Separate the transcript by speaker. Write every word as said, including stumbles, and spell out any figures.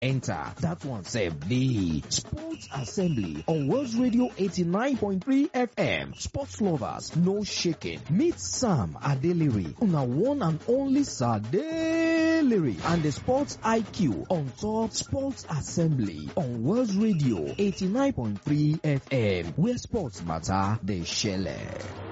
Speaker 1: enter. That one sef dey. Sports Assembly on World Radio eighty-nine point three F M. Sports lovers, no shaking. Meet Sam Adeliri, una one and only Sadeliri, and the Sports I Q on top Sports Assembly on World Radio eighty-nine point three F M, where sports matter dey shele.